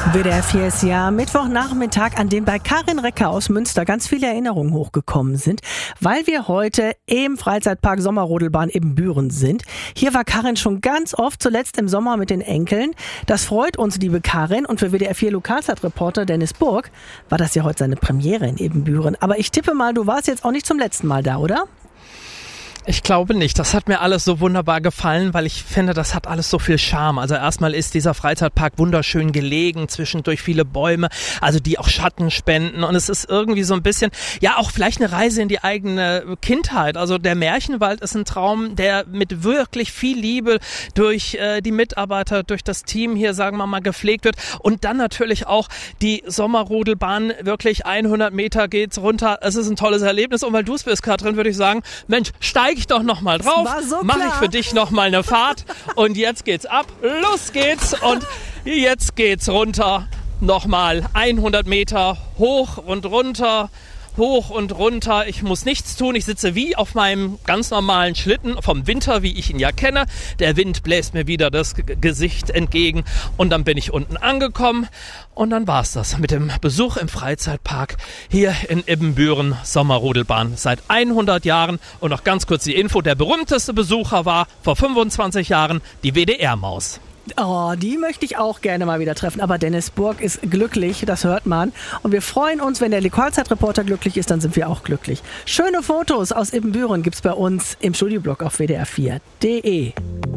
WDR 4 ist ja Mittwochnachmittag, an dem bei Karin Recker aus Münster ganz viele Erinnerungen hochgekommen sind, weil wir heute im Freizeitpark Sommerrodelbahn Ibbenbüren sind. Hier war Karin schon ganz oft, zuletzt im Sommer mit den Enkeln. Das freut uns, liebe Karin. Und für WDR 4 Lokalzeitreporter Dennis Burg war das ja heute seine Premiere in Ibbenbüren. Aber ich tippe mal, du warst jetzt auch nicht zum letzten Mal da, oder? Ich glaube nicht. Das hat mir alles so wunderbar gefallen, weil ich finde, das hat alles so viel Charme. Also erstmal ist dieser Freizeitpark wunderschön gelegen, zwischendurch viele Bäume, also die auch Schatten spenden. Und es ist irgendwie so ein bisschen, ja auch vielleicht eine Reise in die eigene Kindheit. Also der Märchenwald ist ein Traum, der mit wirklich viel Liebe durch die Mitarbeiter, durch das Team hier, sagen wir mal, gepflegt wird. Und dann natürlich auch die Sommerrodelbahn, wirklich 100 Meter geht's runter. Es ist ein tolles Erlebnis. Und weil du es bist, Katrin, würde ich sagen, Mensch, steig ich doch noch mal drauf, so mache ich für dich noch mal eine Fahrt und jetzt geht's ab, los geht's und jetzt geht's runter, noch mal 100 Meter hoch und runter, hoch und runter. Ich muss nichts tun. Ich sitze wie auf meinem ganz normalen Schlitten vom Winter, wie ich ihn ja kenne. Der Wind bläst mir wieder das Gesicht entgegen und dann bin ich unten angekommen und dann war's das mit dem Besuch im Freizeitpark hier in Ibbenbüren Sommerrodelbahn seit 100 Jahren. Und noch ganz kurz die Info, der berühmteste Besucher war vor 25 Jahren die WDR-Maus. Oh, die möchte ich auch gerne mal wieder treffen. Aber Dennis Burg ist glücklich, das hört man. Und wir freuen uns, wenn der Lokalzeitreporter glücklich ist, dann sind wir auch glücklich. Schöne Fotos aus Ibbenbüren gibt's bei uns im Studioblog auf wdr4.de.